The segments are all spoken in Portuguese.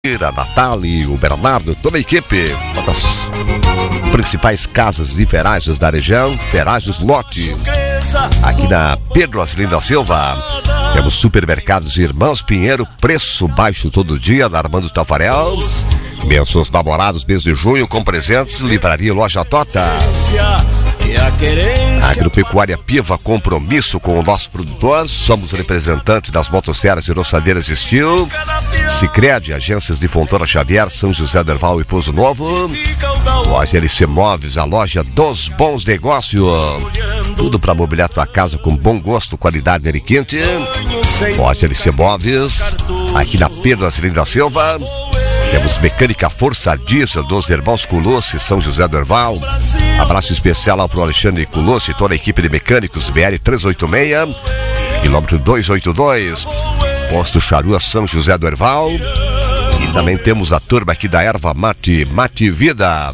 A Natália, o Bernardo, toda a equipe, uma das principais casas de ferragens da região, Ferragens Lote, aqui na Pedro Aslino da Silva. Temos supermercados Irmãos Pinheiro, preço baixo todo dia, na Armando Tafarel. Mês namorados, mês de junho, com presentes, livraria Loja Tota. Agropecuária Piva, compromisso com o nosso produtor. Somos representantes das motosserras e roçadeiras Steel. Sicredi, agências de Fontana Xavier, São José do Herval e Pouso Novo. Loja LC Móveis, a loja dos bons negócios. Tudo para mobiliar tua casa com bom gosto, qualidade e quente. Loja LC Móveis, aqui na Pedro Aslino da Silva. Temos Mecânica Força Diesel dos Irmãos Culossi, São José do Herval. Abraço especial ao pro Alexandre Culossi e toda a equipe de mecânicos BR 386, quilômetro 282, Posto Charua, São José do Herval. E também temos a turma aqui da Erva Mate, Mate Vida.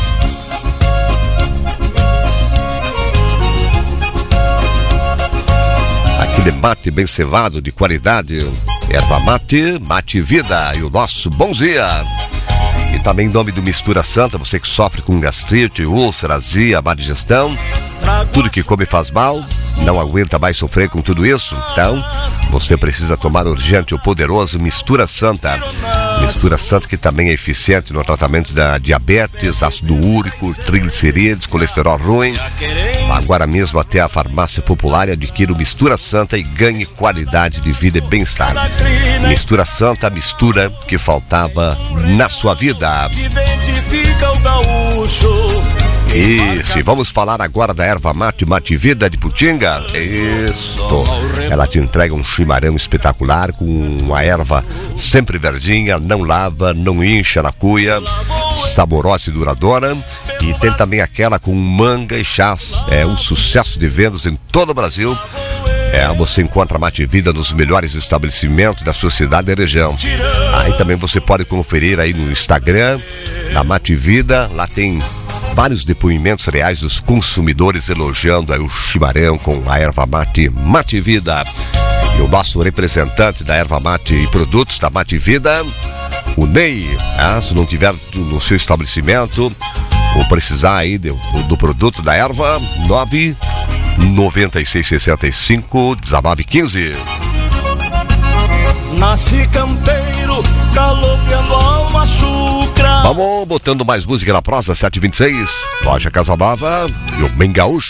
Aquele mate bem cevado, de qualidade. Erva Mate, Mate Vida e o nosso bom dia. E também em nome do Mistura Santa, você que sofre com gastrite, úlcera, azia, má digestão, tudo que come faz mal, não aguenta mais sofrer com tudo isso, então você precisa tomar urgente o poderoso Mistura Santa. Mistura Santa que também é eficiente no tratamento da diabetes, ácido úrico, triglicerídeos, colesterol ruim. Agora mesmo até a farmácia popular e adquira o Mistura Santa e ganhe qualidade de vida e bem-estar. Mistura Santa, a mistura que faltava na sua vida. Isso, e vamos falar agora da Erva Mate, Mate Vida de Putinga. Isso, ela te entrega um chimarrão espetacular com uma erva sempre verdinha, não lava, não incha na cuia, saborosa e duradoura. E tem também aquela com manga e chás, é um sucesso de vendas em todo o Brasil. Você encontra a Mate Vida nos melhores estabelecimentos da sua cidade e região. Aí também você pode conferir aí no Instagram da Mate Vida, lá tem vários depoimentos reais dos consumidores elogiando aí o chimarrão com a Erva Mate, Mate Vida. E o nosso representante da Erva Mate e produtos da Mate Vida, o Ney, se não tiver no seu estabelecimento ou precisar aí do produto da erva, 99665-1915. Nasci campeiro, galopeando alma chucra. Vamos botando mais música na prosa, 7h26. Loja Casa Nova e o Bem Gaúcho.